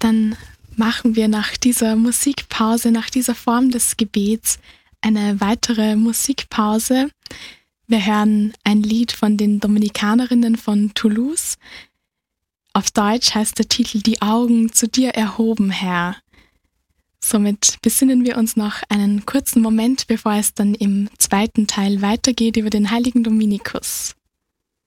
Dann machen wir nach dieser Musikpause, nach dieser Form des Gebets eine weitere Musikpause. Wir hören ein Lied von den Dominikanerinnen von Toulouse. Auf Deutsch heißt der Titel Die Augen zu dir erhoben, Herr. Somit besinnen wir uns noch einen kurzen Moment, bevor es dann im zweiten Teil weitergeht über den heiligen Dominikus.